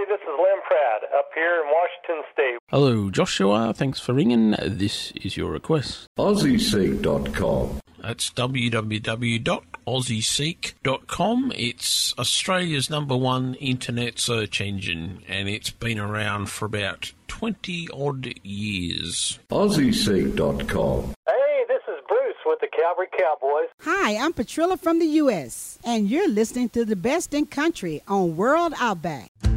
this is Lem Pratt up here in Washington State. Hello, Joshua. Thanks for ringing. This is your request. AussieSeek.com. That's www.aussieseek.com. It's Australia's #1 internet search engine, and it's been around for about 20-odd years. AussieSeek.com. Hey, this is Bruce with the Calvary Cowboys. Hi, I'm Patrilla from the U.S., and you're listening to the best in country on World Outback.